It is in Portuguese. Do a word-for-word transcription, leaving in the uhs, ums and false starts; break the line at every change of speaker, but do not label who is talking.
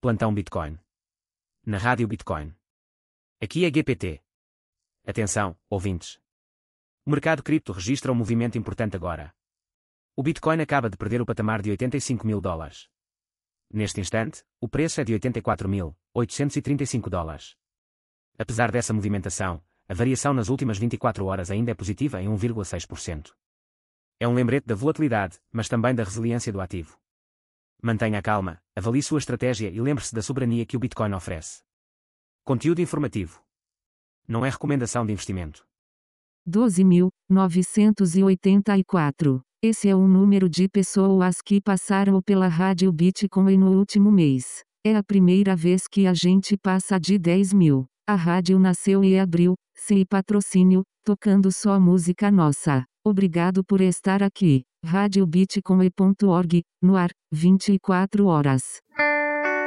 Plantão Bitcoin. Na Rádio Bitcoin. Aqui é G P T. Atenção, ouvintes. O mercado cripto registra um movimento importante agora. O Bitcoin acaba de perder o patamar de oitenta e cinco mil dólares. Neste instante, o preço é de oitenta e quatro mil, oitocentos e trinta e cinco dólares. Apesar dessa movimentação, a variação nas últimas vinte e quatro horas ainda é positiva em um vírgula seis por cento. É um lembrete da volatilidade, mas também da resiliência do ativo. Mantenha a calma, avalie sua estratégia e lembre-se da soberania que o Bitcoin oferece. Conteúdo informativo. Não é recomendação de investimento.
doze mil, novecentos e oitenta e quatro. Esse é o número de pessoas que passaram pela Rádio Bitcoin no último mês. É a primeira vez que a gente passa de dez mil. A rádio nasceu e abriu, sem patrocínio, tocando só música nossa. Obrigado por estar aqui. rádio bitcoin ponto org, no ar, vinte e quatro horas.